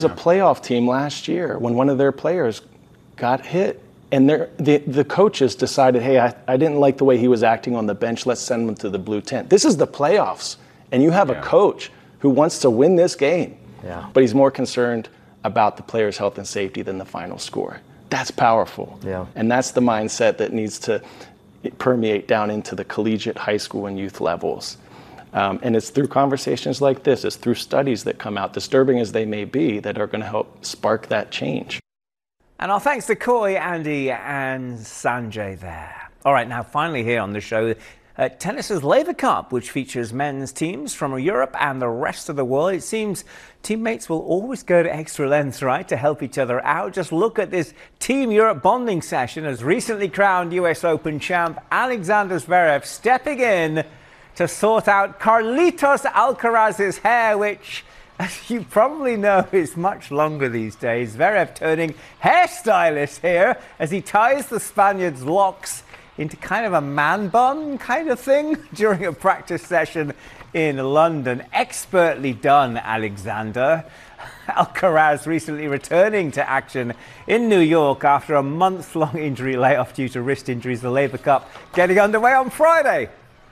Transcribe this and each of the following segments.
A playoff team last year when one of their players got hit and the coaches decided, hey, I didn't like the way he was acting on the bench. Let's send him to the blue tent. This is the playoffs, and you have a coach who wants to win this game, but he's more concerned about the player's health and safety than the final score. That's powerful. And that's the mindset that needs to permeate down into the collegiate, high school, and youth levels. And it's through conversations like this, it's through studies that come out, disturbing as they may be, that are going to help spark that change. And our thanks to Coy, Andy and Sanjay there. All right, now finally here on the show, tennis's Laver Cup, which features men's teams from Europe and the rest of the world. It seems teammates will always go to extra lengths, right, to help each other out. Just look at this Team Europe bonding session as recently crowned US Open champ Alexander Zverev stepping in to sort out Carlitos Alcaraz's hair, which, as you probably know, is much longer these days. Zverev turning hairstylist here as he ties the Spaniard's locks into kind of a man bun kind of thing during a practice session in London. Expertly done, Alexander. Alcaraz recently returning to action in New York after a month-long injury layoff due to wrist injuries. The Laver Cup getting underway on Friday.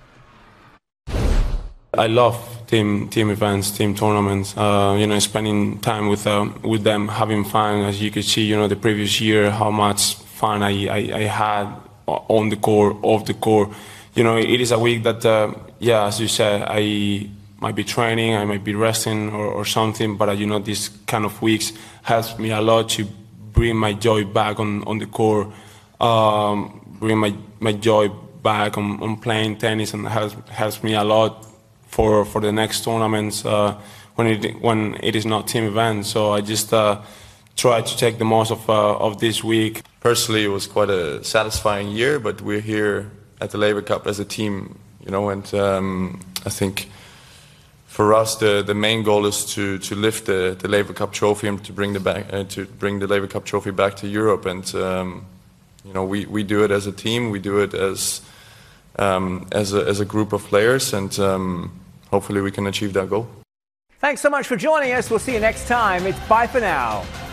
I love team events, team tournaments. Spending time with them, having fun. As you could see, the previous year, how much fun I had on the court, off the court. It is a week that, as you said, I might be training, I might be resting or something. But these kind of weeks helps me a lot to bring my joy back on the court, bring my joy back on playing tennis, and helps me a lot for the next tournaments when it is not team events. So I just try to take the most of this week. Personally, it was quite a satisfying year, but we're here at the Laver Cup as a team, and I think for us the main goal is to lift the Laver Cup trophy and to bring the Laver Cup trophy back to Europe. And we do it as a team, we do it as a group of players, and hopefully we can achieve that goal. Thanks so much for joining us. We'll see you next time. It's bye for now.